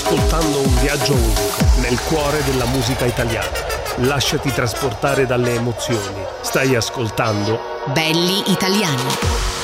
ascoltando un viaggio unico nel cuore della musica italiana. Lasciati trasportare dalle emozioni. Stai ascoltando Belli Italiani.